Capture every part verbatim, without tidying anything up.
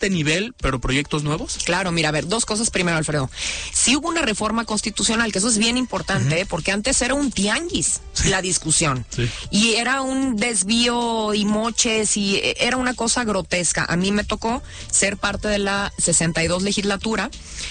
este nivel, pero proyectos nuevos? Claro, mira, a ver, dos cosas primero, Alfredo. Sí hubo una reforma constitucional, que eso es bien importante, uh-huh. ¿eh? Porque antes era un tianguis sí. la discusión. Sí. Y era un desvío y moches y era una cosa grotesca. A mí me tocó ser parte de la sesenta y dos legislatura,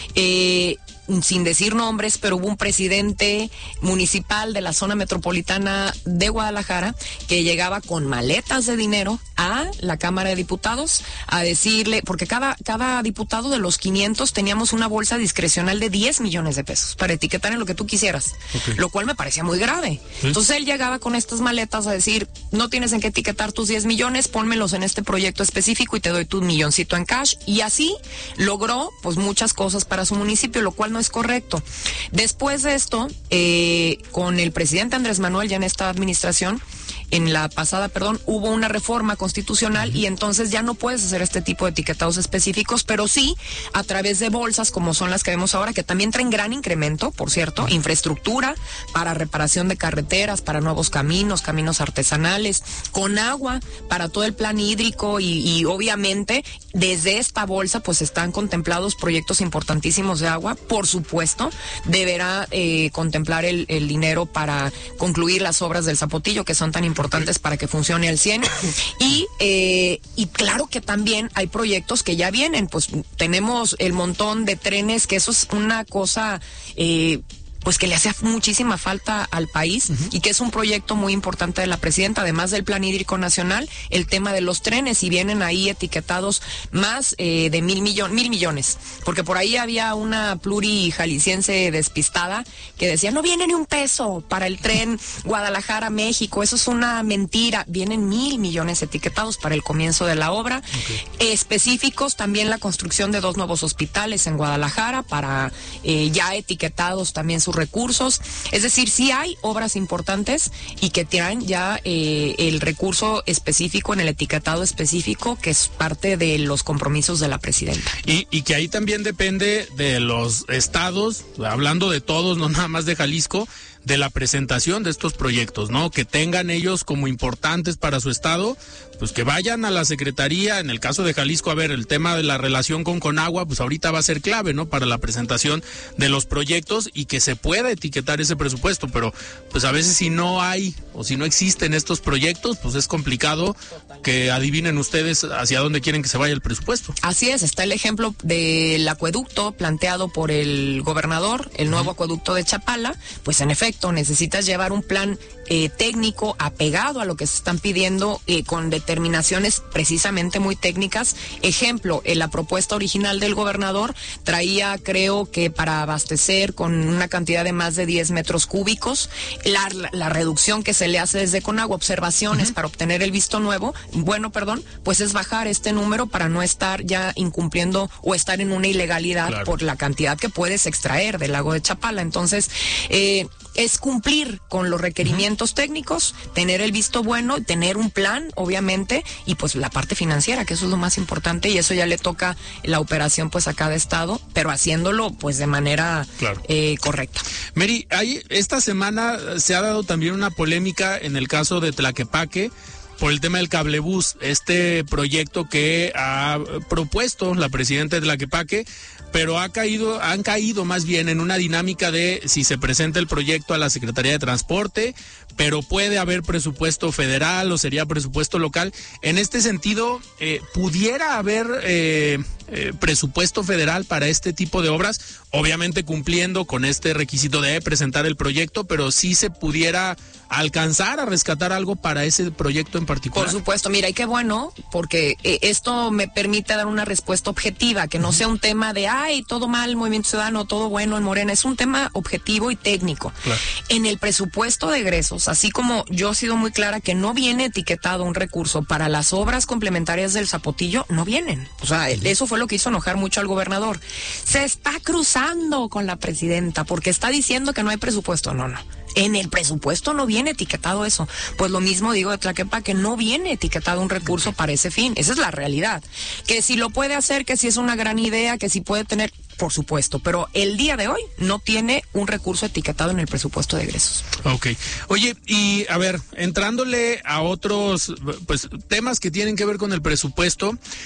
eh, sin decir nombres, pero hubo un presidente municipal de la zona metropolitana de Guadalajara que llegaba con maletas de dinero a la Cámara de Diputados a decirle, porque cada, cada diputado de los quinientos teníamos una bolsa discrecional de diez millones de pesos para etiquetar en lo que tú quisieras, okay. lo cual me parecía muy grave. ¿Sí? Entonces él llegaba con estas maletas a decir, no tienes en qué etiquetar tus diez millones, pónmelos en este proyecto específico y te doy tu milloncito en cash, y así logró pues muchas cosas para su municipio, lo cual no es correcto. Después de esto, eh, con el presidente Andrés Manuel, ya en esta administración, en la pasada, perdón, hubo una reforma constitucional y entonces ya no puedes hacer este tipo de etiquetados específicos, pero sí a través de bolsas como son las que vemos ahora, que también traen gran incremento, por cierto, infraestructura para reparación de carreteras, para nuevos caminos, caminos artesanales, con agua para todo el plan hídrico y, y obviamente desde esta bolsa pues están contemplados proyectos importantísimos de agua. Por supuesto, deberá eh, contemplar el, el dinero para concluir las obras del Zapotillo, que son tan importantes importantes para que funcione al cien. Y, eh, y claro que también hay proyectos que ya vienen, pues tenemos el montón de trenes, que eso es una cosa eh, pues que le hace muchísima falta al país, uh-huh. y que es un proyecto muy importante de la presidenta, además del Plan Hídrico Nacional, el tema de los trenes, y vienen ahí etiquetados más eh, de mil millones, mil millones, porque por ahí había una pluri jalisciense despistada que decía, no viene ni un peso para el tren Guadalajara-México, eso es una mentira, vienen mil millones etiquetados para el comienzo de la obra, okay. específicos también la construcción de dos nuevos hospitales en Guadalajara, para eh, ya etiquetados también sus recursos, es decir, sí hay obras importantes y que tienen ya eh, el recurso específico en el etiquetado específico, que es parte de los compromisos de la presidenta. Y, y que ahí también depende de los estados, hablando de todos, no nada más de Jalisco, de la presentación de estos proyectos, ¿no? Que tengan ellos como importantes para su estado, pues que vayan a la secretaría. En el caso de Jalisco, a ver, el tema de la relación con Conagua, pues ahorita va a ser clave, ¿no? Para la presentación de los proyectos y que se pueda etiquetar ese presupuesto, pero pues a veces si no hay o si no existen estos proyectos, pues es complicado que adivinen ustedes hacia dónde quieren que se vaya el presupuesto. Así es, está el ejemplo del acueducto planteado por el gobernador, el nuevo uh-huh. acueducto de Chapala, pues en efecto necesitas llevar un plan eh, técnico apegado a lo que se están pidiendo, eh, con determinaciones precisamente muy técnicas. Ejemplo, en la propuesta original del gobernador traía, creo que para abastecer con una cantidad de más de diez metros cúbicos, la, la, la reducción que se le hace desde Conagua, observaciones uh-huh. para obtener el visto nuevo, bueno, perdón, pues es bajar este número para no estar ya incumpliendo o estar en una ilegalidad, claro. por la cantidad que puedes extraer del lago de Chapala. Entonces, eh, es cumplir con los requerimientos uh-huh. técnicos, tener el visto bueno, tener un plan, obviamente, y pues la parte financiera, que eso es lo más importante, y eso ya le toca la operación pues a cada estado, pero haciéndolo pues de manera claro. eh, correcta. Mary, hay, esta semana se ha dado también una polémica en el caso de Tlaquepaque por el tema del cablebús, este proyecto que ha propuesto la presidenta de Tlaquepaque, pero ha caído, han caído más bien en una dinámica de si se presenta el proyecto a la Secretaría de Transporte, pero puede haber presupuesto federal o sería presupuesto local. En este sentido, eh, ¿pudiera haber eh, eh, presupuesto federal para este tipo de obras? Obviamente cumpliendo con este requisito de presentar el proyecto, pero sí se pudiera alcanzar a rescatar algo para ese proyecto en particular. Por supuesto, mira, y qué bueno, porque eh, esto me permite dar una respuesta objetiva, que no uh-huh. sea un tema de, ay, todo mal, Movimiento Ciudadano, todo bueno en Morena, es un tema objetivo y técnico. Claro. En el presupuesto de egresos, así como yo he sido muy clara que no viene etiquetado un recurso para las obras complementarias del Zapotillo, no vienen. O sea, uh-huh. eso fue lo que hizo enojar mucho al gobernador. Se está cruzando con la presidenta porque está diciendo que no hay presupuesto. No, no. En el presupuesto no viene etiquetado eso. Pues lo mismo digo de Tlaquepaque, no viene etiquetado un recurso para ese fin. Esa es la realidad. Que si lo puede hacer, que si es una gran idea, que si puede tener, por supuesto, pero el día de hoy no tiene un recurso etiquetado en el presupuesto de egresos. Ok. Oye, y a ver, entrándole a otros pues temas que tienen que ver con el presupuesto,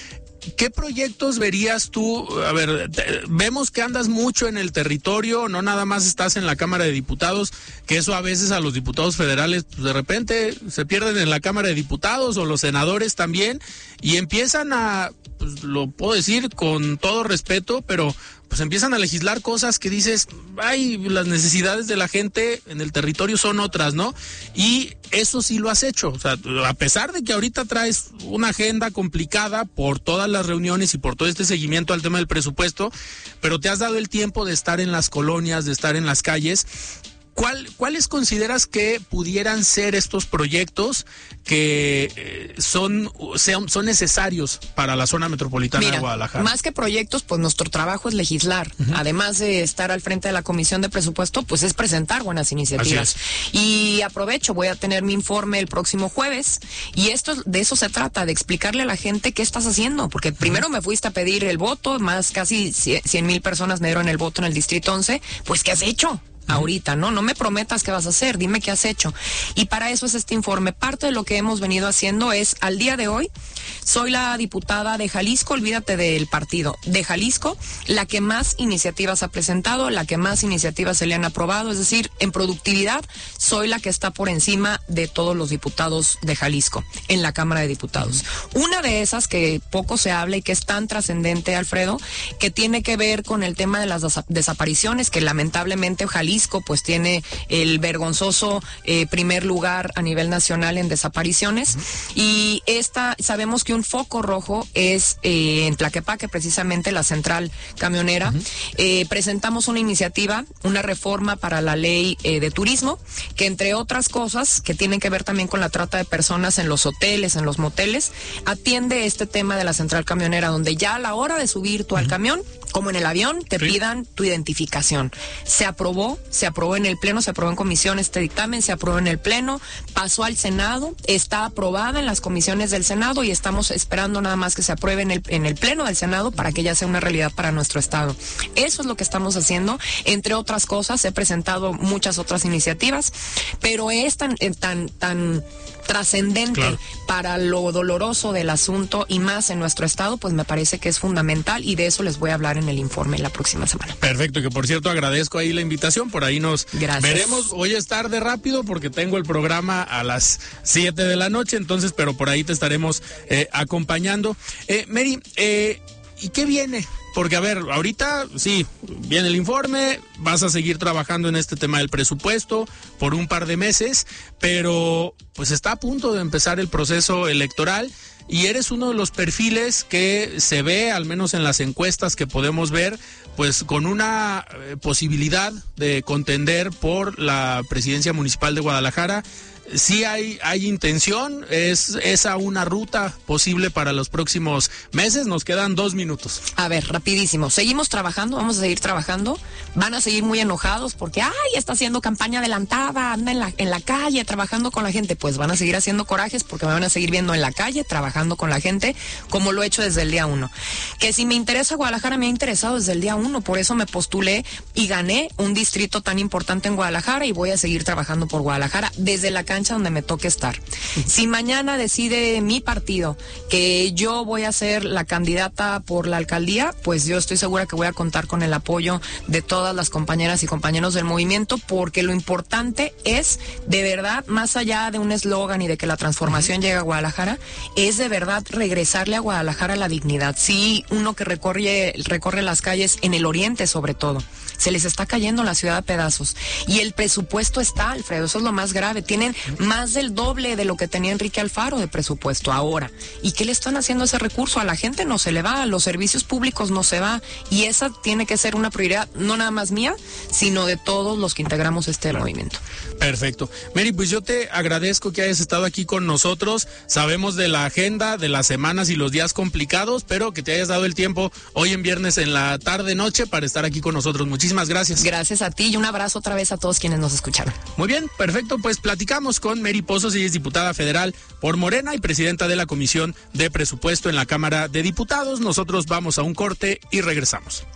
¿qué proyectos verías tú? A ver, te, vemos que andas mucho en el territorio, no nada más estás en la Cámara de Diputados, que eso a veces a los diputados federales pues de repente se pierden en la Cámara de Diputados, o los senadores también, y empiezan a, pues lo puedo decir con todo respeto, pero pues empiezan a legislar cosas que dices, ay, las necesidades de la gente en el territorio son otras, ¿no? Y eso sí lo has hecho, o sea, a pesar de que ahorita traes una agenda complicada por todas las reuniones y por todo este seguimiento al tema del presupuesto, pero te has dado el tiempo de estar en las colonias, de estar en las calles. ¿Cuál, ¿Cuáles consideras que pudieran ser estos proyectos que eh, son, sean, son necesarios para la zona metropolitana Mira, de Guadalajara? Más que proyectos, pues nuestro trabajo es legislar. Uh-huh. Además de estar al frente de la Comisión de Presupuesto, pues es presentar buenas iniciativas. Y aprovecho, voy a tener mi informe el próximo jueves, y esto de eso se trata, de explicarle a la gente qué estás haciendo, porque uh-huh. primero me fuiste a pedir el voto, más casi cien mil personas me dieron el voto en el Distrito once, pues ¿qué has hecho? Ahorita, ¿no? No me prometas qué vas a hacer, dime qué has hecho. Y para eso es este informe. Parte de lo que hemos venido haciendo es, al día de hoy, soy la diputada de Jalisco, olvídate del partido, de Jalisco, la que más iniciativas ha presentado, la que más iniciativas se le han aprobado, es decir, en productividad, soy la que está por encima de todos los diputados de Jalisco, en la Cámara de Diputados. Uh-huh. Una de esas que poco se habla y que es tan trascendente, Alfredo, que tiene que ver con el tema de las des- desapariciones, que lamentablemente Jalisco pues tiene el vergonzoso eh, primer lugar a nivel nacional en desapariciones. Uh-huh. Y esta, sabemos que un foco rojo es eh, en Tlaquepaque, precisamente la central camionera. Uh-huh. Eh, presentamos una iniciativa, una reforma para la ley eh, de turismo, que entre otras cosas, que tienen que ver también con la trata de personas en los hoteles, en los moteles, atiende este tema de la central camionera, donde ya a la hora de subir tú uh-huh. al camión, como en el avión, te sí. pidan tu identificación. Se aprobó, se aprobó en el Pleno, se aprobó en comisión este dictamen, se aprobó en el Pleno, pasó al Senado, está aprobada en las comisiones del Senado y estamos esperando nada más que se apruebe en el, en el Pleno del Senado para que ya sea una realidad para nuestro Estado. Eso es lo que estamos haciendo. Entre otras cosas, he presentado muchas otras iniciativas, pero es tan, tan, tan trascendente claro. para lo doloroso del asunto y más en nuestro Estado, pues me parece que es fundamental, y de eso les voy a hablar en el informe la próxima semana. Perfecto, que por cierto agradezco ahí la invitación, por ahí nos Gracias. veremos. Hoy es tarde rápido porque tengo el programa a las siete de la noche, entonces, pero por ahí te estaremos eh, acompañando. Eh, Mary, eh, ¿y qué viene? Porque, a ver, ahorita sí, viene el informe, vas a seguir trabajando en este tema del presupuesto por un par de meses, pero pues está a punto de empezar el proceso electoral y eres uno de los perfiles que se ve, al menos en las encuestas que podemos ver, pues con una eh, posibilidad de contender por la presidencia municipal de Guadalajara. Sí hay, hay intención, es esa una ruta posible para los próximos meses. Nos quedan dos minutos. A ver, rapidísimo, seguimos trabajando, vamos a seguir trabajando, van a seguir muy enojados porque, ay, está haciendo campaña adelantada, anda en la, en la calle trabajando con la gente. Pues van a seguir haciendo corajes porque me van a seguir viendo en la calle trabajando con la gente, como lo he hecho desde el día uno. Que si me interesa Guadalajara, me ha interesado desde el día uno, por eso me postulé y gané un distrito tan importante en Guadalajara, y voy a seguir trabajando por Guadalajara desde la cancha donde me toque estar. Si mañana decide mi partido que yo voy a ser la candidata por la alcaldía, pues yo estoy segura que voy a contar con el apoyo de todas las compañeras y compañeros del movimiento, porque lo importante es, de verdad, más allá de un eslogan y de que la transformación llegue a Guadalajara, es de verdad regresarle a Guadalajara la dignidad. Sí, uno que recorre, recorre las calles en el oriente sobre todo, se les está cayendo la ciudad a pedazos. Y el presupuesto está, Alfredo, eso es lo más grave. Tienen más del doble de lo que tenía Enrique Alfaro de presupuesto ahora. ¿Y qué le están haciendo a ese recurso? A la gente no se le va, a los servicios públicos no se va. Y esa tiene que ser una prioridad, no nada más mía, sino de todos los que integramos este claro. movimiento. Perfecto. Mary, pues yo te agradezco que hayas estado aquí con nosotros. Sabemos de la agenda, de las semanas y los días complicados, pero que te hayas dado el tiempo hoy en viernes en la tarde-noche para estar aquí con nosotros. Muchísimas gracias. Gracias a ti y un abrazo otra vez a todos quienes nos escucharon. Muy bien, perfecto. Pues platicamos con Mary Pozos, ella es diputada federal por Morena y presidenta de la Comisión de Presupuesto en la Cámara de Diputados. Nosotros vamos a un corte y regresamos.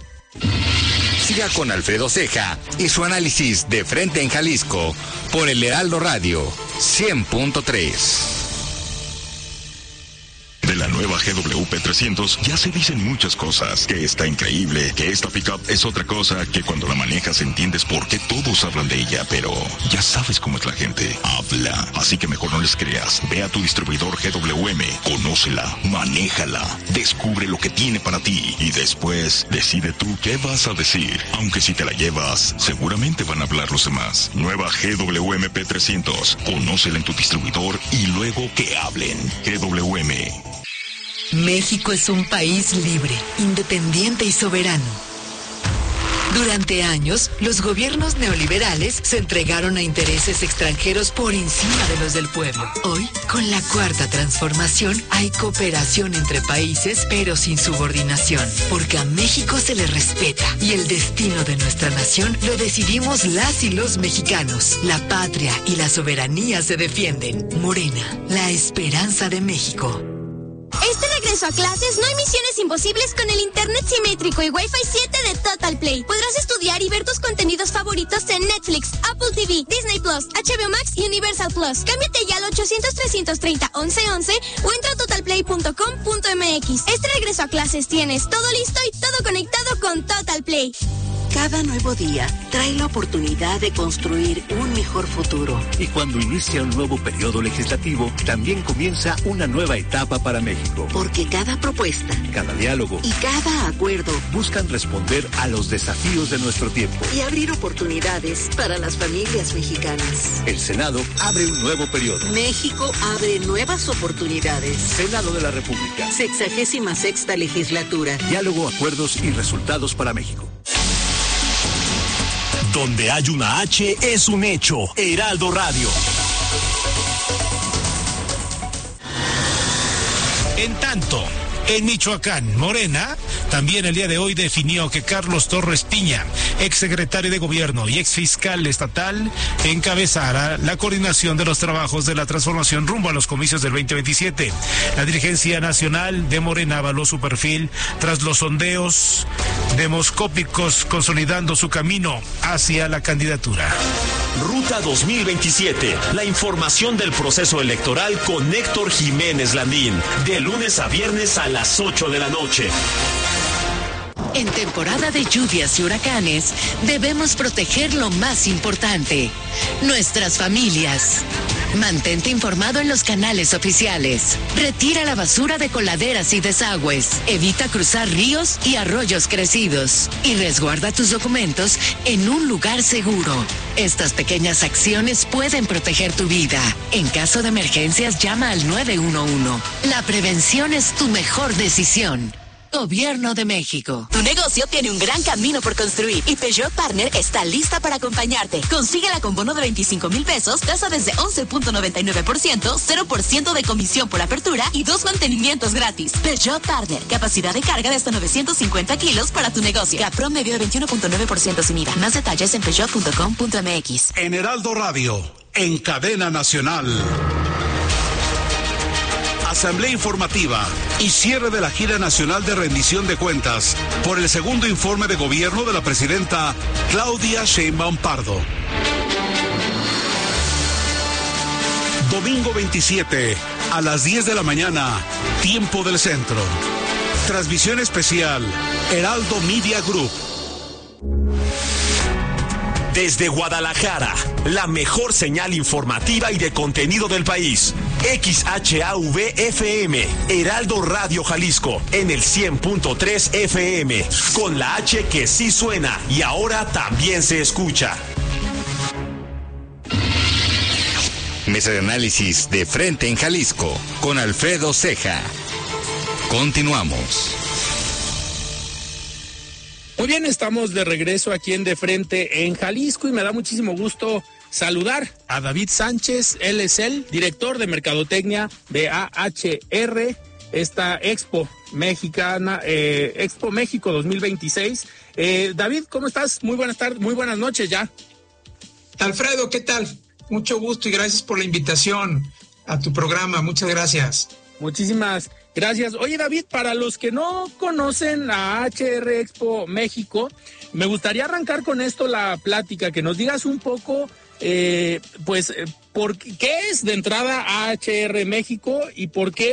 Siga con Alfredo Ceja y su análisis de Frente en Jalisco por el Heraldo Radio cien punto tres. De la nueva G W P trescientos ya se dicen muchas cosas, que está increíble, que esta pickup es otra cosa, que cuando la manejas entiendes por qué todos hablan de ella, pero ya sabes cómo es la gente, habla, así que mejor no les creas. Ve a tu distribuidor G W M, conócela, manéjala, descubre lo que tiene para ti y después decide tú qué vas a decir. Aunque si te la llevas, seguramente van a hablar los demás. Nueva G W M P trescientos, conócela en tu distribuidor y luego que hablen. G W M. México es un país libre, independiente y soberano. Durante años, los gobiernos neoliberales se entregaron a intereses extranjeros por encima de los del pueblo. Hoy, con la cuarta transformación, hay cooperación entre países, pero sin subordinación, porque a México se le respeta y el destino de nuestra nación lo decidimos las y los mexicanos. La patria y la soberanía se defienden. Morena, la esperanza de México. Este regreso a clases no hay misiones imposibles con el internet simétrico y Wi-Fi siete de Total Play. Podrás estudiar y ver tus contenidos favoritos en Netflix, Apple T V, Disney Plus, H B O Max y Universal Plus. Cámbiate ya al ochocientos, trescientos treinta, once once o entra a total play punto com punto m x. Este regreso a clases tienes todo listo y todo conectado con Total Play. Cada nuevo día trae la oportunidad de construir un mejor futuro. Y cuando inicia un nuevo periodo legislativo, también comienza una nueva etapa para México. Porque cada propuesta, cada diálogo y cada acuerdo buscan responder a los desafíos de nuestro tiempo y abrir oportunidades para las familias mexicanas. El Senado abre un nuevo periodo. México abre nuevas oportunidades. Senado de la República. Sexagésima sexta legislatura. Diálogo, acuerdos y resultados para México. Donde hay una H es un hecho. Heraldo Radio. En tanto, en Michoacán, Morena también el día de hoy definió que Carlos Torres Piña, exsecretario de Gobierno y exfiscal estatal, encabezará la coordinación de los trabajos de la transformación rumbo a los comicios del veinte veintisiete. La dirigencia nacional de Morena avaló su perfil tras los sondeos demoscópicos, consolidando su camino hacia la candidatura. Ruta dos mil veintisiete, la información del proceso electoral con Héctor Jiménez Landín, de lunes a viernes a las ocho de la noche. En temporada de lluvias y huracanes, debemos proteger lo más importante, nuestras familias. Mantente informado en los canales oficiales. Retira la basura de coladeras y desagües. Evita cruzar ríos y arroyos crecidos. Y resguarda tus documentos en un lugar seguro. Estas pequeñas acciones pueden proteger tu vida. En caso de emergencias, llama al nueve uno uno. La prevención es tu mejor decisión. Gobierno de México. Tu negocio tiene un gran camino por construir y Peugeot Partner está lista para acompañarte. Consíguela con bono de veinticinco mil pesos, tasa desde once punto noventa y nueve por ciento, cero por ciento de comisión por apertura y dos mantenimientos gratis. Peugeot Partner, capacidad de carga de hasta novecientos cincuenta kilos para tu negocio. La promedio de veintiuno punto nueve por ciento sin I V A. Más detalles en peugeot punto com punto m x. En Heraldo Radio, en cadena nacional. Asamblea informativa y cierre de la gira nacional de rendición de cuentas por el segundo informe de gobierno de la presidenta Claudia Sheinbaum Pardo. Domingo veintisiete a las diez de la mañana, tiempo del centro. Transmisión especial, Heraldo Media Group. Desde Guadalajara, la mejor señal informativa y de contenido del país. X H A V F M, Heraldo Radio Jalisco, en el cien punto tres F M, con la H que sí suena y ahora también se escucha. Mesa de análisis de Frente en Jalisco, con Alfredo Ceja. Continuamos. Muy bien, estamos de regreso aquí en De Frente en Jalisco y me da muchísimo gusto saludar a David Sánchez. Él es el director de Mercadotecnia de A H R, esta Expo Mexicana, eh, Expo México dos mil veintiséis. Eh, David, ¿cómo estás? Muy buenas tardes, muy buenas noches ya. Alfredo, ¿qué tal? Mucho gusto y gracias por la invitación a tu programa. Muchas gracias. Muchísimas gracias. Oye, David, para los que no conocen a A H R Expo México, me gustaría arrancar con esto la plática, que nos digas un poco, eh, pues, ¿por qué es de entrada A H R México y por qué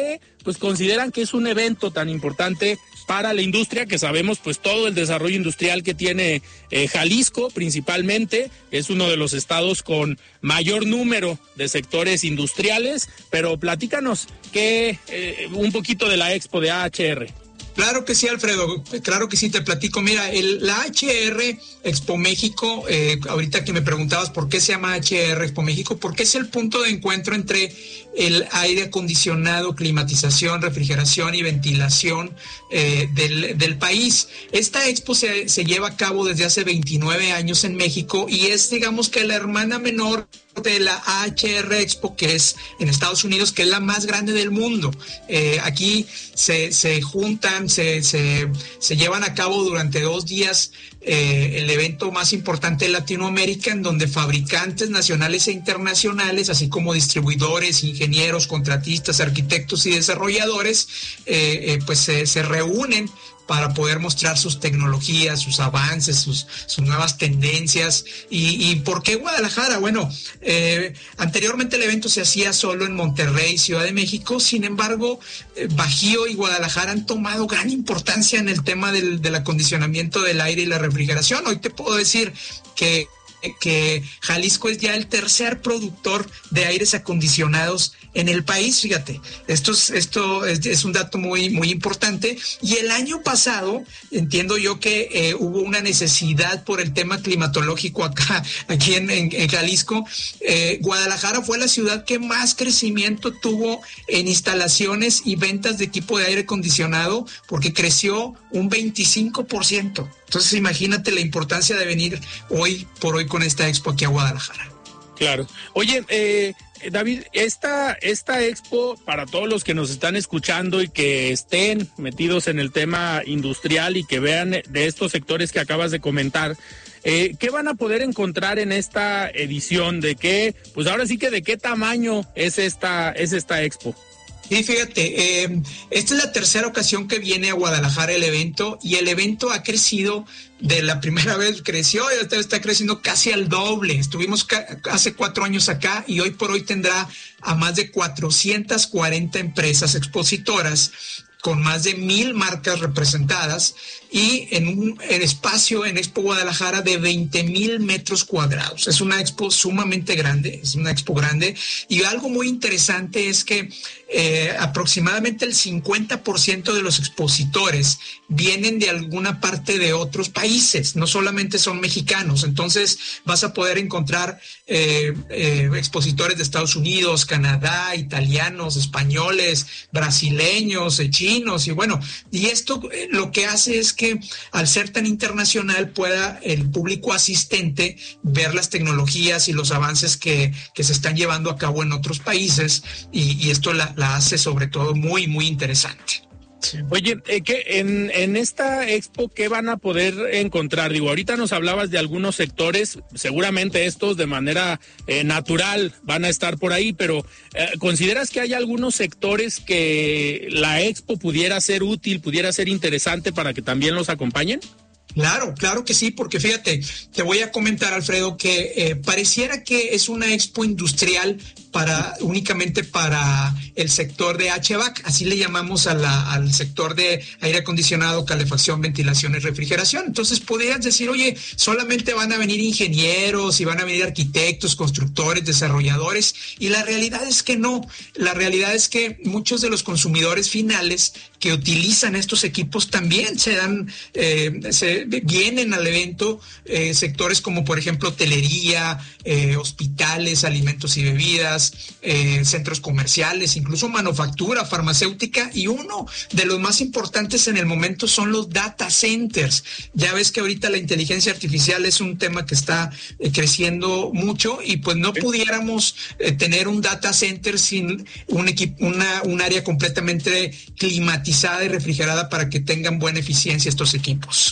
pues consideran que es un evento tan importante para la industria, que sabemos pues todo el desarrollo industrial que tiene eh, Jalisco principalmente, es uno de los estados con mayor número de sectores industriales, pero platícanos que eh, un poquito de la Expo de A H R. Claro que sí, Alfredo, claro que sí, te platico. Mira, el, la H R Expo México, eh, ahorita que me preguntabas por qué se llama H R Expo México, porque es el punto de encuentro entre el aire acondicionado, climatización, refrigeración y ventilación eh, del, del país. Esta expo se, se lleva a cabo desde hace veintinueve años en México y es, digamos, que la hermana menor de la A H R Expo, que es en Estados Unidos, que es la más grande del mundo. Eh, aquí se, se juntan, se, se, se llevan a cabo durante dos días eh, el evento más importante de Latinoamérica, en donde fabricantes nacionales e internacionales, así como distribuidores, ingenieros, contratistas, arquitectos y desarrolladores, eh, eh, pues se, se reúnen para poder mostrar sus tecnologías, sus avances, sus, sus nuevas tendencias. ¿Y, y por qué Guadalajara? Bueno, eh, anteriormente el evento se hacía solo en Monterrey, Ciudad de México. Sin embargo, eh, Bajío y Guadalajara han tomado gran importancia en el tema del, del acondicionamiento del aire y la refrigeración. Hoy te puedo decir que que Jalisco es ya el tercer productor de aires acondicionados en el país. Fíjate, esto es, esto es, es un dato muy, muy importante. Y el año pasado, entiendo yo que eh, hubo una necesidad por el tema climatológico acá, aquí en, en, en Jalisco. Eh, Guadalajara fue la ciudad que más crecimiento tuvo en instalaciones y ventas de equipo de aire acondicionado, porque creció un veinticinco por ciento. Entonces imagínate la importancia de venir hoy por hoy con esta expo aquí a Guadalajara. Claro. Oye, eh, David, esta, esta expo, para todos los que nos están escuchando y que estén metidos en el tema industrial y que vean de estos sectores que acabas de comentar, eh, ¿qué van a poder encontrar en esta edición? ¿De qué, pues ahora sí que de qué tamaño es esta, es esta expo? Sí, fíjate, eh, esta es la tercera ocasión que viene a Guadalajara el evento, y el evento ha crecido. De la primera vez creció y ahora está creciendo casi al doble. Estuvimos ca- hace cuatro años acá y hoy por hoy tendrá a más de cuatrocientas cuarenta empresas expositoras con más de mil marcas representadas y en un en espacio en Expo Guadalajara de veinte mil metros cuadrados. Es una expo sumamente grande, es una expo grande, y algo muy interesante es que eh, aproximadamente el cincuenta por ciento de los expositores vienen de alguna parte de otros países, no solamente son mexicanos. Entonces vas a poder encontrar eh, eh, expositores de Estados Unidos, Canadá, italianos, españoles, brasileños, eh, chinos, y bueno, y esto eh, lo que hace es que al ser tan internacional pueda el público asistente ver las tecnologías y los avances que, que se están llevando a cabo en otros países, y, y esto la, la hace sobre todo muy, muy interesante. Oye, eh, ¿qué, en, en esta expo, ¿qué van a poder encontrar? Digo, ahorita nos hablabas de algunos sectores, seguramente estos de manera eh, natural van a estar por ahí, pero eh, ¿consideras que hay algunos sectores que la expo pudiera ser útil, pudiera ser interesante para que también los acompañen? Claro, claro que sí, porque fíjate, te voy a comentar, Alfredo, que eh, pareciera que es una expo industrial para únicamente para el sector de H V A C, así le llamamos a la, al sector de aire acondicionado, calefacción, ventilación y refrigeración. Entonces podrías decir, oye, solamente van a venir ingenieros y van a venir arquitectos, constructores, desarrolladores, y la realidad es que no. La realidad es que muchos de los consumidores finales que utilizan estos equipos también se dan, eh, se vienen al evento, eh, sectores como por ejemplo hotelería, eh, hospitales, alimentos y bebidas, eh, centros comerciales, incluso manufactura, farmacéutica, y uno de los más importantes en el momento son los data centers. Ya ves que ahorita la inteligencia artificial es un tema que está eh, creciendo mucho, y pues no pudiéramos eh, tener un data center sin un equipo, una, un área completamente climatizada y refrigerada para que tengan buena eficiencia estos equipos.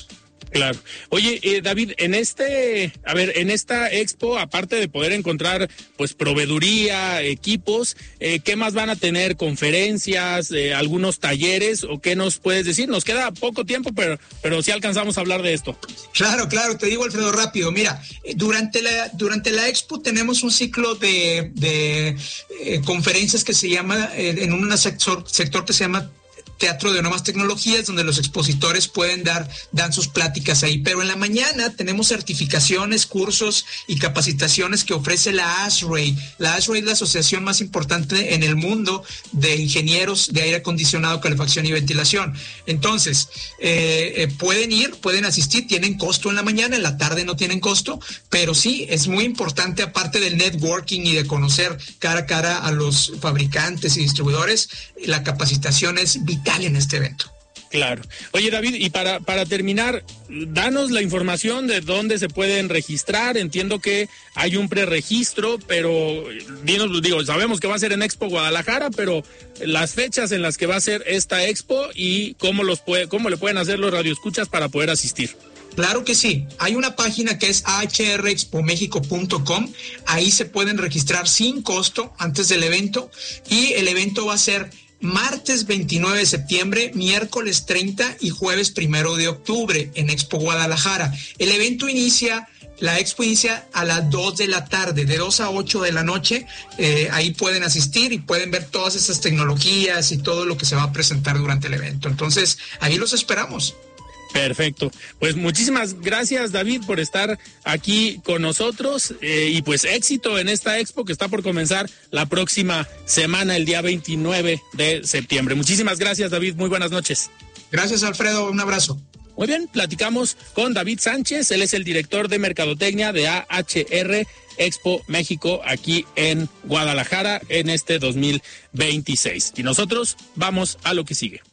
Claro. Oye, eh, David, en este, a ver, en esta expo, aparte de poder encontrar, pues, proveeduría, equipos, eh, ¿qué más van a tener? ¿Conferencias, eh, algunos talleres? ¿O qué nos puedes decir? Nos queda poco tiempo, pero, pero sí alcanzamos a hablar de esto. Claro, claro, te digo, Alfredo, rápido. Mira, durante la, durante la expo tenemos un ciclo de, de eh, conferencias que se llama, eh, en un sector, sector que se llama Teatro de Nuevas Tecnologías, donde los expositores pueden dar, dan sus pláticas ahí. Pero en la mañana tenemos certificaciones, cursos y capacitaciones que ofrece la ASHRAE. La ASHRAE es la asociación más importante en el mundo de ingenieros de aire acondicionado, calefacción y ventilación. Entonces, eh, eh, pueden ir, pueden asistir, tienen costo en la mañana, en la tarde no tienen costo, pero sí, es muy importante, aparte del networking y de conocer cara a cara a los fabricantes y distribuidores, la capacitación es vital en este evento. Claro. Oye, David, y para, para terminar, danos la información de dónde se pueden registrar. Entiendo que hay un preregistro, pero dinos, digo, sabemos que va a ser en Expo Guadalajara, pero las fechas en las que va a ser esta expo y cómo los puede, cómo le pueden hacer los radioescuchas para poder asistir. Claro que sí. Hay una página que es a h r expo mexico punto com. Ahí se pueden registrar sin costo antes del evento, y el evento va a ser martes veintinueve de septiembre, miércoles treinta y jueves primero de octubre en Expo Guadalajara. El evento inicia, la expo inicia a las dos de la tarde, de dos a ocho de la noche. Eh, ahí pueden asistir y pueden ver todas esas tecnologías y todo lo que se va a presentar durante el evento. Entonces, ahí los esperamos. Perfecto. Pues muchísimas gracias, David, por estar aquí con nosotros, eh, y pues éxito en esta expo que está por comenzar la próxima semana, el día veintinueve de septiembre. Muchísimas gracias, David. Muy buenas noches. Gracias, Alfredo. Un abrazo. Muy bien, platicamos con David Sánchez. Él es el director de Mercadotecnia de A H R Expo México aquí en Guadalajara en este dos mil veintiséis. Y nosotros vamos a lo que sigue.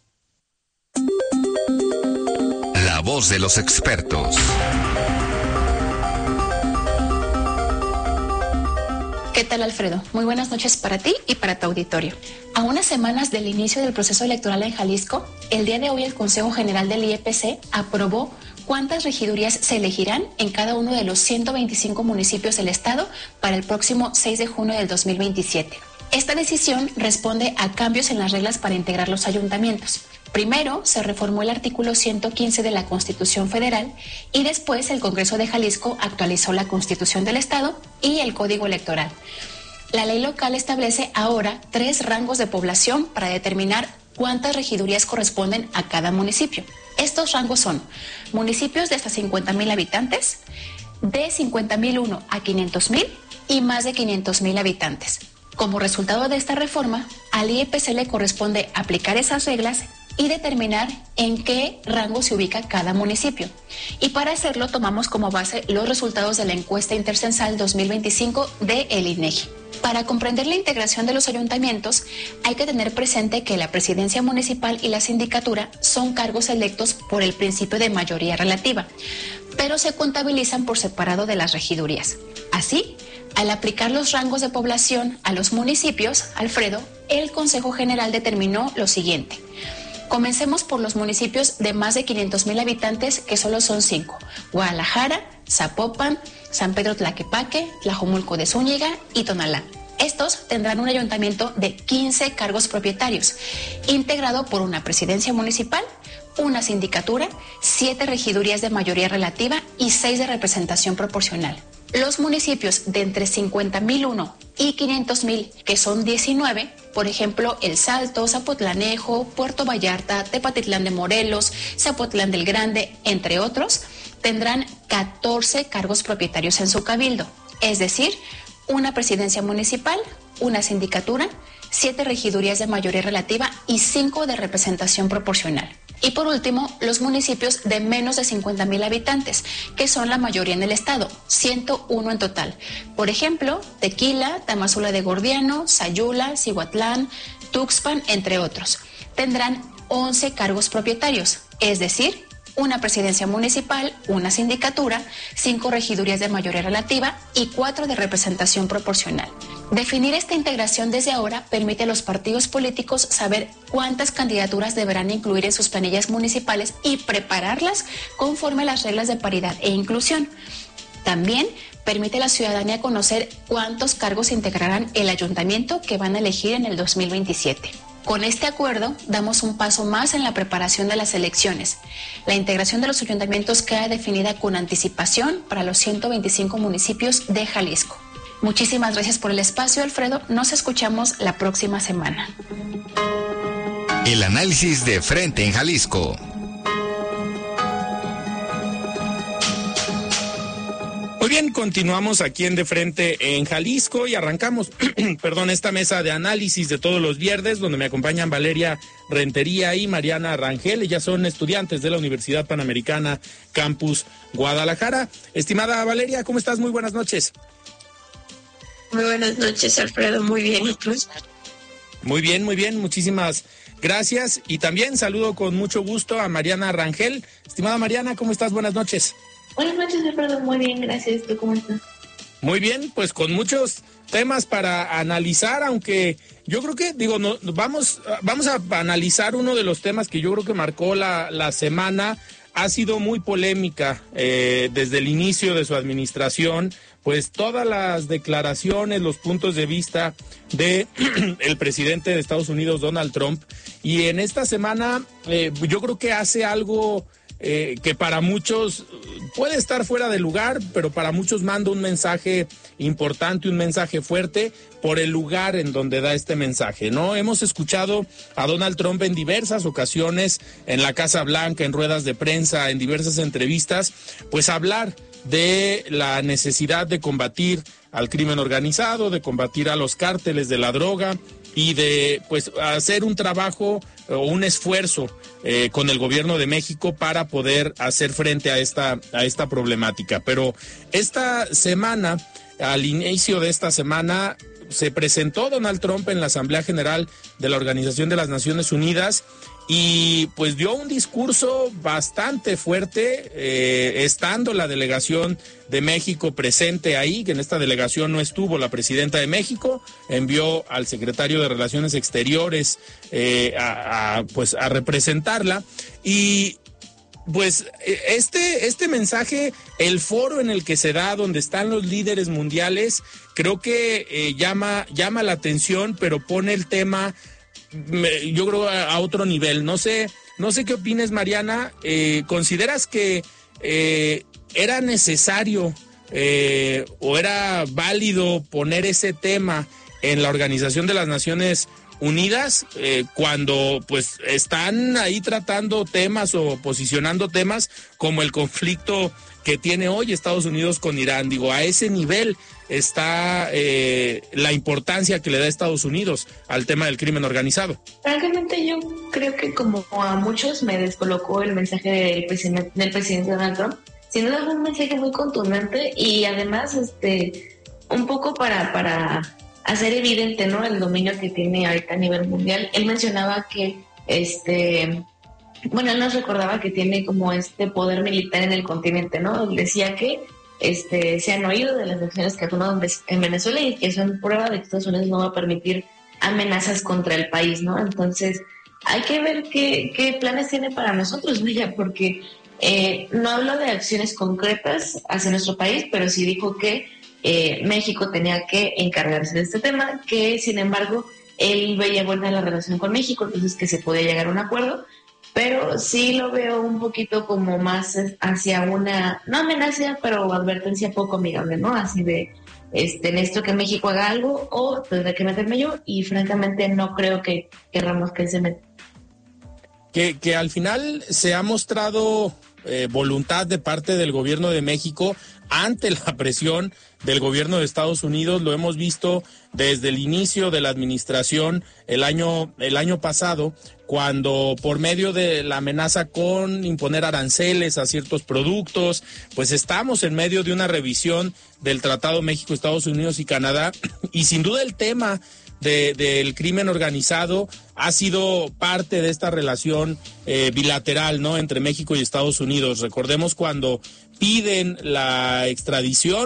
La voz de los expertos. ¿Qué tal, Alfredo? Muy buenas noches para ti y para tu auditorio. A unas semanas del inicio del proceso electoral en Jalisco, el día de hoy el Consejo General del I E P C aprobó cuántas regidurías se elegirán en cada uno de los ciento veinticinco municipios del estado para el próximo seis de junio del dos mil veintisiete. Esta decisión responde a cambios en las reglas para integrar los ayuntamientos. Primero, se reformó el artículo ciento quince de la Constitución Federal y después el Congreso de Jalisco actualizó la Constitución del Estado y el Código Electoral. La ley local establece ahora tres rangos de población para determinar cuántas regidurías corresponden a cada municipio. Estos rangos son municipios de hasta cincuenta mil habitantes, de cincuenta mil uno a quinientos mil y más de quinientos mil habitantes. Como resultado de esta reforma, al I E P C le corresponde aplicar esas reglas y determinar en qué rango se ubica cada municipio. Y para hacerlo tomamos como base los resultados de la encuesta intercensal dos mil veinticinco de el I N E G I. Para comprender la integración de los ayuntamientos, hay que tener presente que la presidencia municipal y la sindicatura son cargos electos por el principio de mayoría relativa, pero se contabilizan por separado de las regidurías. Así, al aplicar los rangos de población a los municipios, Alfredo, el Consejo General determinó lo siguiente. Comencemos por los municipios de más de quinientos mil habitantes, que solo son cinco: Guadalajara, Zapopan, San Pedro Tlaquepaque, Tlajomulco de Zúñiga y Tonalá. Estos tendrán un ayuntamiento de quince cargos propietarios, integrado por una presidencia municipal, una sindicatura, siete regidurías de mayoría relativa y seis de representación proporcional. Los municipios de entre cincuenta mil uno y quinientos mil, que son diecinueve, por ejemplo, El Salto, Zapotlanejo, Puerto Vallarta, Tepatitlán de Morelos, Zapotlán del Grande, entre otros, tendrán catorce cargos propietarios en su cabildo, es decir, una presidencia municipal, una sindicatura, siete regidurías de mayoría relativa y cinco de representación proporcional. Y por último, los municipios de menos de cincuenta mil habitantes, que son la mayoría en el estado, ciento uno en total. Por ejemplo, Tequila, Tamazula de Gordiano, Sayula, Cihuatlán, Tuxpan, entre otros. Tendrán once cargos propietarios, es decir, una presidencia municipal, una sindicatura, cinco regidurías de mayoría relativa y cuatro de representación proporcional. Definir esta integración desde ahora permite a los partidos políticos saber cuántas candidaturas deberán incluir en sus planillas municipales y prepararlas conforme a las reglas de paridad e inclusión. También permite a la ciudadanía conocer cuántos cargos integrarán el ayuntamiento que van a elegir en el dos mil veintisiete. Con este acuerdo, damos un paso más en la preparación de las elecciones. La integración de los ayuntamientos queda definida con anticipación para los ciento veinticinco municipios de Jalisco. Muchísimas gracias por el espacio, Alfredo. Nos escuchamos la próxima semana. El análisis de frente en Jalisco. Muy bien, continuamos aquí en De Frente en Jalisco y arrancamos, perdón, esta mesa de análisis de todos los viernes, donde me acompañan Valeria Rentería y Mariana Rangel. Ellas son estudiantes de la Universidad Panamericana Campus Guadalajara. Estimada Valeria, ¿cómo estás? Muy buenas noches. Muy buenas noches, Alfredo. Muy bien, ¿y tú? Muy bien, muy bien. Muchísimas gracias. Y también saludo con mucho gusto a Mariana Rangel. Estimada Mariana, ¿cómo estás? Buenas noches. Buenas noches, Alfredo. Muy bien, gracias. ¿Tú cómo estás? Muy bien, pues con muchos temas para analizar, aunque yo creo que, digo, no, vamos, vamos a analizar uno de los temas que yo creo que marcó la, la semana. Ha sido muy polémica eh, desde el inicio de su administración, pues todas las declaraciones, los puntos de vista de el presidente de Estados Unidos, Donald Trump, y en esta semana eh, yo creo que hace algo eh, que para muchos puede estar fuera de lugar, pero para muchos manda un mensaje importante, un mensaje fuerte por el lugar en donde da este mensaje, ¿no? Hemos escuchado a Donald Trump en diversas ocasiones, en la Casa Blanca, en ruedas de prensa, en diversas entrevistas, pues hablar de la necesidad de combatir al crimen organizado, de combatir a los cárteles de la droga y de pues hacer un trabajo o un esfuerzo eh, con el gobierno de México para poder hacer frente a esta, a esta problemática. Pero esta semana, al inicio de esta semana, se presentó Donald Trump en la Asamblea General de la Organización de las Naciones Unidas y pues dio un discurso bastante fuerte, eh, estando la delegación de México presente ahí, que en esta delegación no estuvo la presidenta de México, envió al secretario de Relaciones Exteriores eh, a, a, pues a representarla y pues este, este mensaje, el foro en el que se da, donde están los líderes mundiales, creo que eh, llama, llama la atención, pero pone el tema, yo creo, a, a otro nivel. No sé, no sé qué opines, Mariana. Eh, ¿Consideras que eh, era necesario eh, o era válido poner ese tema en la Organización de las Naciones Unidas eh, cuando pues están ahí tratando temas o posicionando temas como el conflicto que tiene hoy Estados Unidos con Irán? Digo, a ese nivel está eh, la importancia que le da Estados Unidos al tema del crimen organizado. Francamente, yo creo que como a muchos me descolocó el mensaje del presidente, del presidente Donald Trump. Sin duda fue un mensaje muy contundente y además este un poco para para hacer evidente, ¿no?, el dominio que tiene ahorita a nivel mundial. Él mencionaba que este bueno, él nos recordaba que tiene como este poder militar en el continente, ¿no? Él decía que este se han oído de las acciones que ha tomado en Venezuela y que son prueba de que Estados Unidos no va a permitir amenazas contra el país, ¿no? Entonces, hay que ver qué, qué planes tiene para nosotros, vaya, porque eh, no habló de acciones concretas hacia nuestro país, pero sí dijo que eh, México tenía que encargarse de este tema, que sin embargo él veía buena la relación con México, entonces que se podía llegar a un acuerdo, pero sí lo veo un poquito como más hacia una, no amenaza, pero advertencia poco amigable, ¿no? Así de, este, necesito que México haga algo o tendré que meterme yo, y francamente no creo que querramos que él se meta. Que, que al final se ha mostrado eh, voluntad de parte del gobierno de México ante la presión del gobierno de Estados Unidos. Lo hemos visto desde el inicio de la administración el año, el año pasado, cuando por medio de la amenaza con imponer aranceles a ciertos productos, pues estamos en medio de una revisión del Tratado México, Estados Unidos y Canadá, y sin duda el tema de, del crimen organizado ha sido parte de esta relación eh, bilateral, ¿no?, entre México y Estados Unidos. Recordemos cuando piden la extradición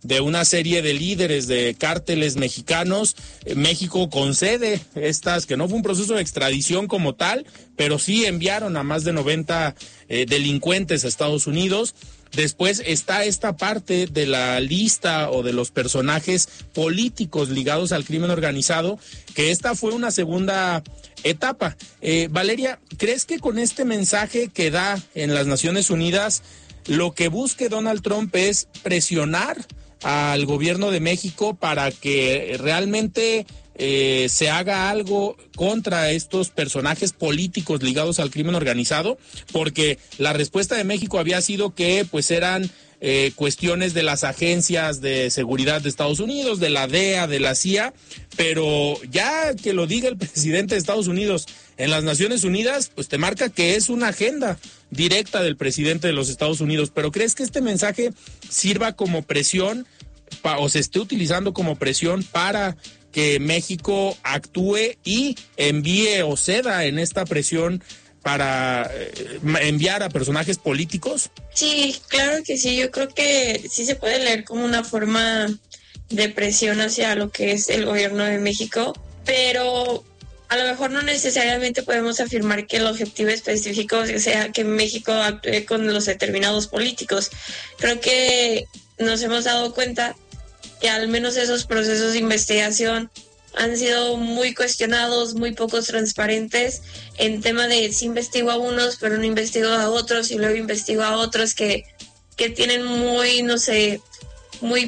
de una serie de líderes de cárteles mexicanos. México concede estas, que no fue un proceso de extradición como tal, pero sí enviaron a más de noventa eh, delincuentes a Estados Unidos. Después está esta parte de la lista o de los personajes políticos ligados al crimen organizado, que esta fue una segunda etapa. Eh, Valeria, ¿crees que con este mensaje que da en las Naciones Unidas, lo que busque Donald Trump es presionar al gobierno de México para que realmente eh, se haga algo contra estos personajes políticos ligados al crimen organizado? Porque la respuesta de México había sido que pues eran eh, cuestiones de las agencias de seguridad de Estados Unidos, de la D E A, de la C I A, pero ya que lo diga el presidente de Estados Unidos en las Naciones Unidas, pues te marca que es una agenda directa del presidente de los Estados Unidos. Pero ¿crees que este mensaje sirva como presión pa, o se esté utilizando como presión para que México actúe y envíe o ceda en esta presión para eh, enviar a personajes políticos? Sí, claro que sí. Yo creo que sí se puede leer como una forma de presión hacia lo que es el gobierno de México, pero a lo mejor no necesariamente podemos afirmar que el objetivo específico sea que México actúe con los determinados políticos. Creo que nos hemos dado cuenta que al menos esos procesos de investigación han sido muy cuestionados, muy pocos transparentes, en tema de si investigo a unos, pero no investigo a otros, y luego investigo a otros que, que tienen muy, no sé, muy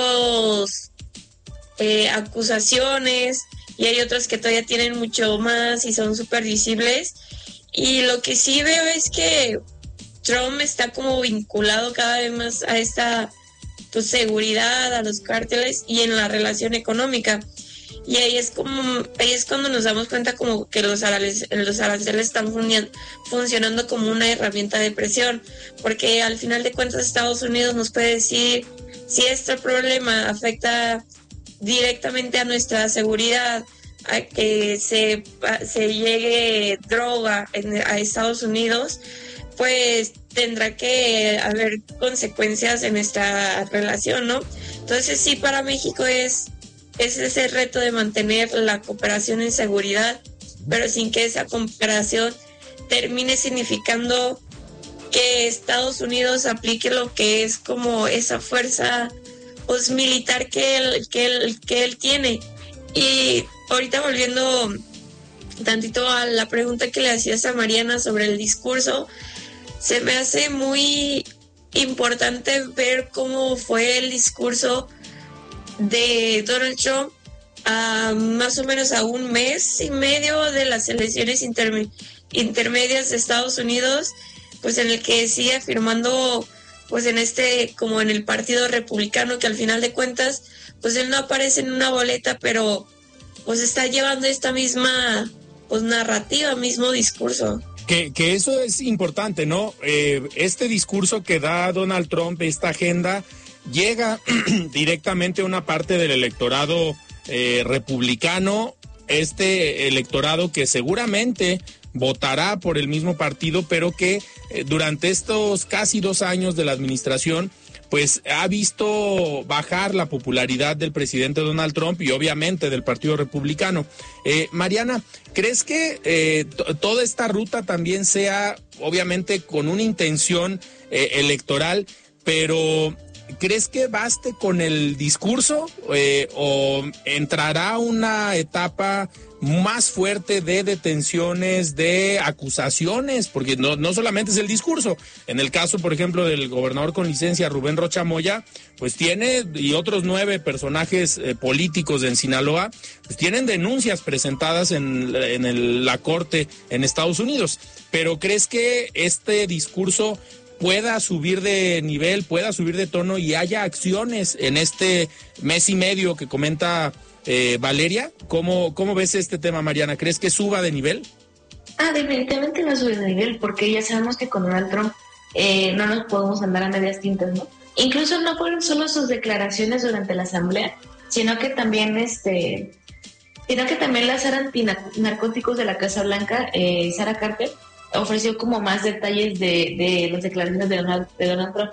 pocos eh, acusaciones, y hay otros que todavía tienen mucho más y son súper visibles. Y lo que sí veo es que Trump está como vinculado cada vez más a esta pues, seguridad, a los cárteles y en la relación económica. Y ahí es como ahí es cuando nos damos cuenta como que los aranceles, los aranceles están fun- funcionando como una herramienta de presión, porque al final de cuentas Estados Unidos nos puede decir si este problema afecta directamente a nuestra seguridad, a que se, a, se llegue droga en, a Estados Unidos, pues tendrá que haber consecuencias en nuestra relación, ¿no? Entonces sí, para México es, es ese reto de mantener la cooperación en seguridad, pero sin que esa cooperación termine significando que Estados Unidos aplique lo que es como esa fuerza pues, militar que él, que él, que él tiene. Y ahorita volviendo tantito a la pregunta que le hacías a Mariana sobre el discurso, se me hace muy importante ver cómo fue el discurso de Donald Trump a más o menos a un mes y medio de las elecciones interme- intermedias de Estados Unidos, pues en el que sigue afirmando pues en este, como en el Partido Republicano, que al final de cuentas, pues él no aparece en una boleta, pero pues está llevando esta misma pues narrativa, mismo discurso. Que, que eso es importante, ¿no? Eh, este discurso que da Donald Trump, esta agenda, llega directamente a una parte del electorado eh, republicano, este electorado que seguramente votará por el mismo partido, pero que eh, durante estos casi dos años de la administración, pues ha visto bajar la popularidad del presidente Donald Trump y obviamente del Partido Republicano. Eh, Mariana, ¿crees que eh, t- toda esta ruta también sea obviamente con una intención eh, electoral, pero ¿crees que baste con el discurso eh, o entrará una etapa más fuerte de detenciones, de acusaciones? Porque no, no solamente es el discurso. En el caso, por ejemplo, del gobernador con licencia, Rubén Rocha Moya, pues tiene, y otros nueve personajes eh, políticos en Sinaloa, pues tienen denuncias presentadas en, en el, la corte en Estados Unidos. Pero ¿crees que este discurso pueda subir de nivel, pueda subir de tono y haya acciones en este mes y medio que comenta eh, Valeria? ¿Cómo, ¿Cómo ves este tema, Mariana? ¿Crees que suba de nivel? Ah, definitivamente no sube de nivel, porque ya sabemos que con Donald Trump eh, no nos podemos andar a medias tintas, ¿no? Incluso no fueron solo sus declaraciones durante la asamblea, sino que también este, sino que también la Sara antinarcóticos de la Casa Blanca, eh, Sara Carter, ofreció como más detalles de, de las declaraciones de Donald, de Donald Trump, ¿no?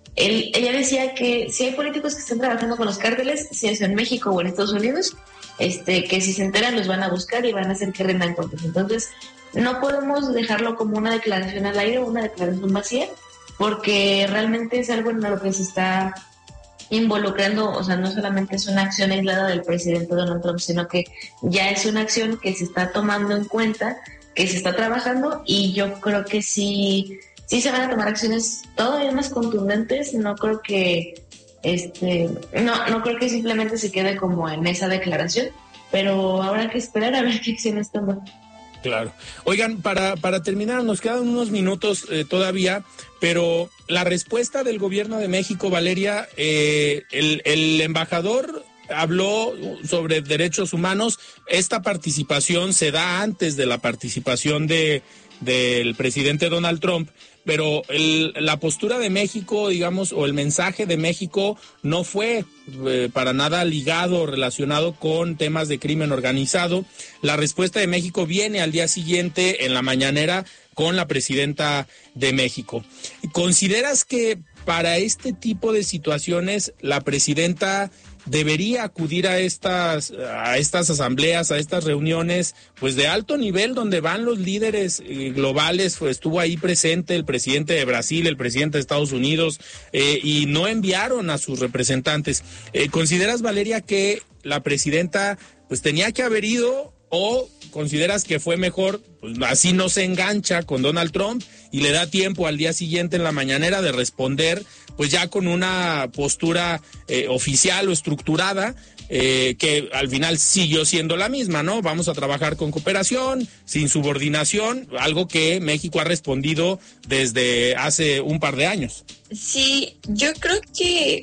él, ella decía que si hay políticos que están trabajando con los cárteles, sea eso en México o en Estados Unidos, este, que si se enteran los van a buscar y van a hacer que rendan cuentas. Entonces, no podemos dejarlo como una declaración al aire o una declaración vacía, porque realmente es algo en lo que se está involucrando, o sea, no solamente es una acción aislada del presidente Donald Trump, sino que ya es una acción que se está tomando en cuenta, que se está trabajando, y yo creo que sí, sí se van a tomar acciones todavía más contundentes. No creo que este, no, no creo que simplemente se quede como en esa declaración, pero habrá que esperar a ver qué acciones toman. Claro. Oigan, para, para terminar, nos quedan unos minutos eh, todavía, pero la respuesta del gobierno de México, Valeria, eh, el, el embajador habló sobre derechos humanos. Esta participación se da antes de la participación de del presidente Donald Trump, pero el, la postura de México, digamos, o el mensaje de México no fue eh, para nada ligado o relacionado con temas de crimen organizado. La respuesta de México viene al día siguiente en la mañanera con la presidenta de México. ¿Consideras que para este tipo de situaciones la presidenta debería acudir a estas a estas asambleas, a estas reuniones pues de alto nivel donde van los líderes eh, globales? Pues estuvo ahí presente el presidente de Brasil, el presidente de Estados Unidos, eh, y no enviaron a sus representantes. Eh, ¿Consideras, Valeria, que la presidenta pues tenía que haber ido, o consideras que fue mejor, pues así no se engancha con Donald Trump y le da tiempo al día siguiente en la mañanera de responder pues ya con una postura eh, oficial o estructurada, eh, que al final siguió siendo la misma, ¿no? Vamos a trabajar con cooperación, sin subordinación, algo que México ha respondido desde hace un par de años? Sí, yo creo que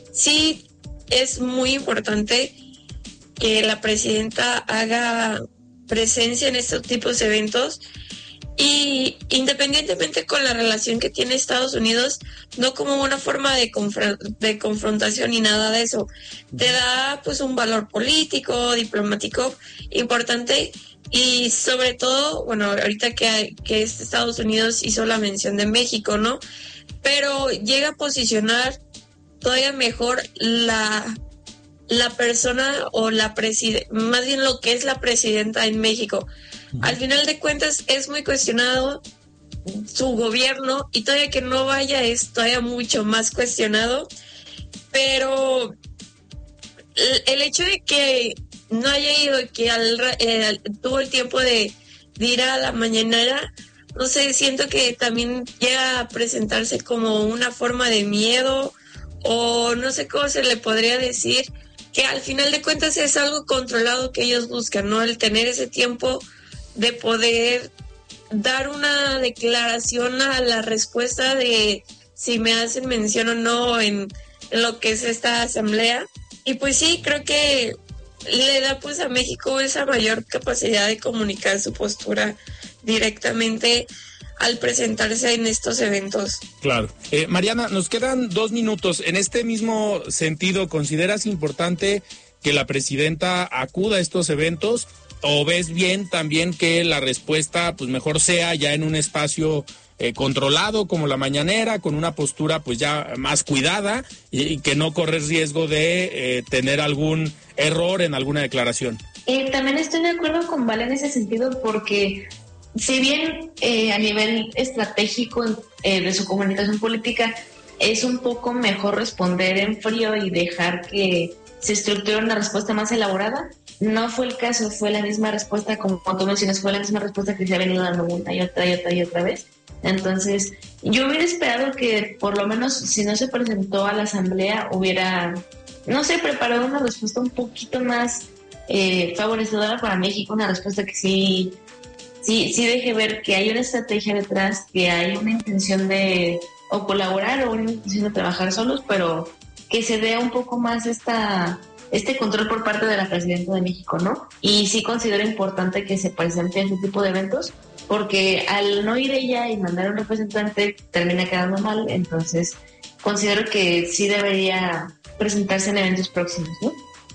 sí es muy importante que la presidenta haga presencia en estos tipos de eventos, y independientemente con la relación que tiene Estados Unidos, no como una forma de, confr- de confrontación ni nada de eso. Te da pues un valor político, diplomático importante, y sobre todo, bueno, ahorita que, hay, que Estados Unidos hizo la mención de México, ¿no? Pero llega a posicionar todavía mejor la... la persona o la presidenta, más bien lo que es la presidenta en México. Al final de cuentas es muy cuestionado su gobierno, y todavía que no vaya es todavía mucho más cuestionado, pero el hecho de que no haya ido y que al, eh, tuvo el tiempo de, de ir a la mañanera, no sé, siento que también llega a presentarse como una forma de miedo, o no sé cómo se le podría decir, que al final de cuentas es algo controlado que ellos buscan, ¿no? El tener ese tiempo de poder dar una declaración a la respuesta de si me hacen mención o no en, en lo que es esta asamblea. Y pues sí, creo que le da pues a México esa mayor capacidad de comunicar su postura directamente al presentarse en estos eventos. Claro. Eh, Mariana, nos quedan dos minutos. En este mismo sentido, ¿consideras importante que la presidenta acuda a estos eventos, o ves bien también que la respuesta pues mejor sea ya en un espacio eh, controlado como la mañanera, con una postura pues ya más cuidada, y, y que no corres riesgo de eh, tener algún error en alguna declaración? Eh, también estoy de acuerdo con Vale en ese sentido, porque si bien eh, a nivel estratégico eh, de su comunicación política es un poco mejor responder en frío y dejar que se estructure una respuesta más elaborada, no fue el caso. Fue la misma respuesta, como tú mencionas, fue la misma respuesta que se ha venido dando una y otra y otra y otra vez. Entonces, yo hubiera esperado que por lo menos, si no se presentó a la asamblea, hubiera, no sé, preparado una respuesta un poquito más eh, favorecedora para México, una respuesta que sí... Sí, sí deje ver que hay una estrategia detrás, que hay una intención de o colaborar o una intención de trabajar solos, pero que se dé un poco más esta este control por parte de la presidenta de México, ¿no? Y sí considero importante que se presente este tipo de eventos, porque al no ir ella y mandar a un representante termina quedando mal. Entonces considero que sí debería presentarse en eventos próximos, ¿no?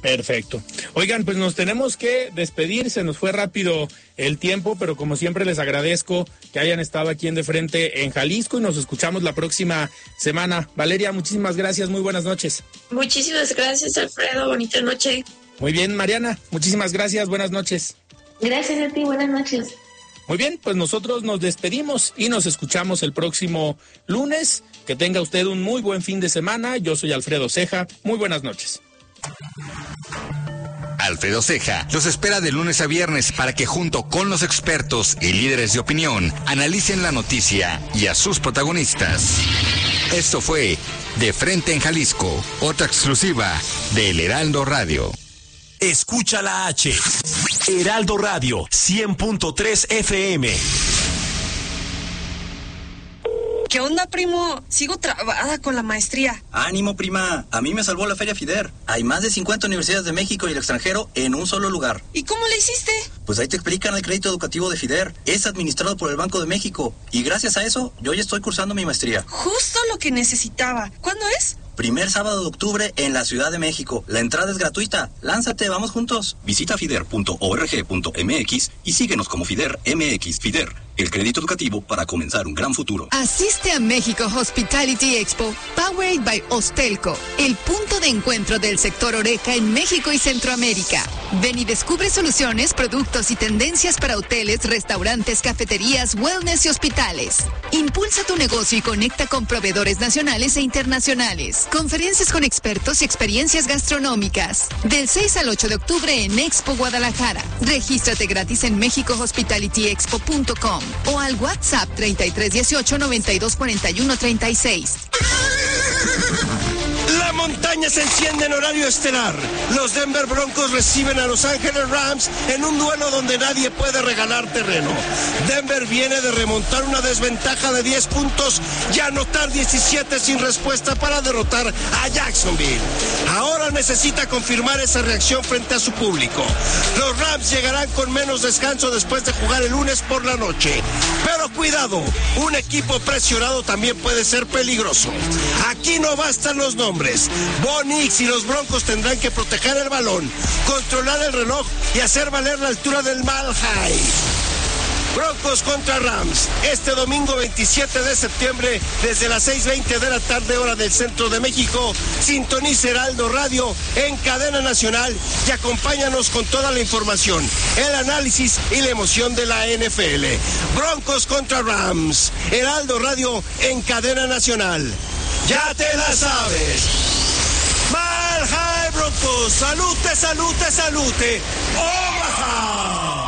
Perfecto. Oigan, pues nos tenemos que despedir, se nos fue rápido el tiempo, pero como siempre les agradezco que hayan estado aquí en De Frente en Jalisco y nos escuchamos la próxima semana. Valeria, muchísimas gracias, muy buenas noches. Muchísimas gracias, Alfredo, bonita noche. Muy bien, Mariana, muchísimas gracias, buenas noches. Gracias a ti, buenas noches. Muy bien, pues nosotros nos despedimos y nos escuchamos el próximo lunes. Que tenga usted un muy buen fin de semana. Yo soy Alfredo Ceja, muy buenas noches. Alfredo Ceja los espera de lunes a viernes para que junto con los expertos y líderes de opinión analicen la noticia y a sus protagonistas. Esto fue De Frente en Jalisco, otra exclusiva de El Heraldo Radio. Escucha la H. Heraldo Radio, cien punto tres F M. ¿Qué onda, primo? Sigo trabada con la maestría. Ánimo, prima. A mí me salvó la Feria FIDER. Hay más de cincuenta universidades de México y el extranjero en un solo lugar. ¿Y cómo le hiciste? Pues ahí te explican el crédito educativo de FIDER. Es administrado por el Banco de México. Y gracias a eso, yo ya estoy cursando mi maestría. Justo lo que necesitaba. ¿Cuándo es? Primer sábado de octubre en la Ciudad de México. La entrada es gratuita. Lánzate, vamos juntos. Visita fider punto org punto m x y síguenos como FIDER M X. FIDER, el crédito educativo para comenzar un gran futuro. Asiste a México Hospitality Expo, Powered by Hostelco, el punto de encuentro del sector Horeca en México y Centroamérica. Ven y descubre soluciones, productos y tendencias para hoteles, restaurantes, cafeterías, wellness y hospitales. Impulsa tu negocio y conecta con proveedores nacionales e internacionales. Conferencias con expertos y experiencias gastronómicas. Del seis al ocho de octubre en Expo Guadalajara. Regístrate gratis en mexico hospitality expo punto com o al WhatsApp treinta y tres dieciocho noventa y dos cuarenta y uno treinta y seis. La montaña se enciende en horario estelar. Los Denver Broncos reciben a Los Ángeles Rams en un duelo donde nadie puede regalar terreno. Denver viene de remontar una desventaja de diez puntos y anotar diecisiete sin respuesta para derrotar a Jacksonville. Ahora necesita confirmar esa reacción frente a su público. Los Rams llegarán con menos descanso después de jugar el lunes por la noche. Pero cuidado, un equipo presionado también puede ser peligroso. Aquí no bastan los nombres. Bo Nix y los Broncos tendrán que proteger el balón, controlar el reloj y hacer valer la altura del Mile High. Broncos contra Rams, este domingo veintisiete de septiembre, desde las seis veinte de la tarde, hora del centro de México. Sintoniza Heraldo Radio en cadena nacional y acompáñanos con toda la información, el análisis y la emoción de la N F L. Broncos contra Rams, Heraldo Radio en cadena nacional. Ya te la sabes. Mile High Broncos, salute, salute, salute. Omaha.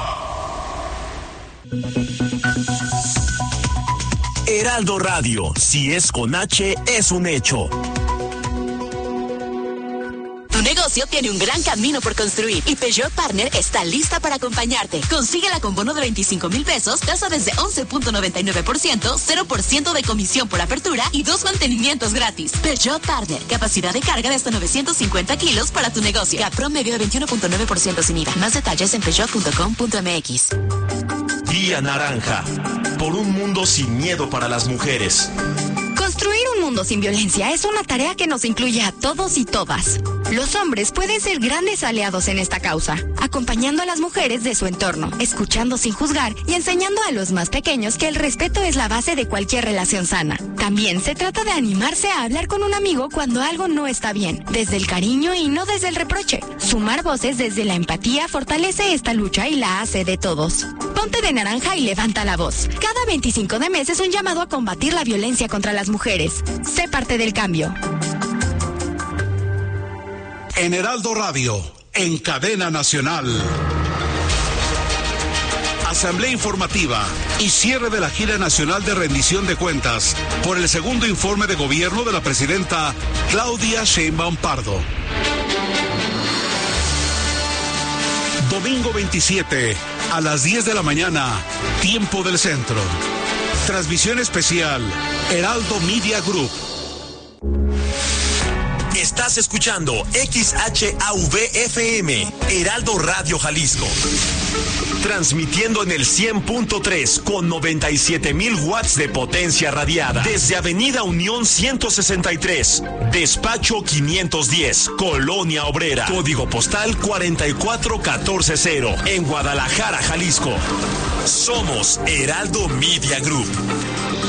Heraldo Radio, si es con H, es un hecho. Tu negocio tiene un gran camino por construir y Peugeot Partner está lista para acompañarte. Consíguela con bono de veinticinco mil pesos, tasa desde once punto noventa y nueve por ciento, cero por ciento de comisión por apertura y dos mantenimientos gratis. Peugeot Partner, capacidad de carga de hasta novecientos cincuenta kilos para tu negocio. Cap promedio de veintiuno punto nueve por ciento sin I V A. Más detalles en peugeot punto com punto m x. Día Naranja, por un mundo sin miedo para las mujeres. Construir un mundo sin violencia es una tarea que nos incluye a todos y todas. Los hombres pueden ser grandes aliados en esta causa, acompañando a las mujeres de su entorno, escuchando sin juzgar y enseñando a los más pequeños que el respeto es la base de cualquier relación sana. También se trata de animarse a hablar con un amigo cuando algo no está bien, desde el cariño y no desde el reproche. Sumar voces desde la empatía fortalece esta lucha y la hace de todos. Ponte de naranja y levanta la voz. Cada veinticinco de mes es un llamado a combatir la violencia contra las mujeres. Sé parte del cambio. En Heraldo Radio, en cadena nacional. Asamblea informativa y cierre de la gira nacional de rendición de cuentas por el segundo informe de gobierno de la presidenta Claudia Sheinbaum Pardo. Domingo veintisiete, a las diez de la mañana, tiempo del centro. Transmisión especial, Heraldo Media Group. Estás escuchando X H A V F M, Heraldo Radio Jalisco. Transmitiendo en el cien punto tres con noventa y siete mil watts de potencia radiada. Desde Avenida Unión ciento sesenta y tres, Despacho quinientos diez, Colonia Obrera. Código postal cuarenta y cuatro catorce cero, en Guadalajara, Jalisco. Somos Heraldo Media Group.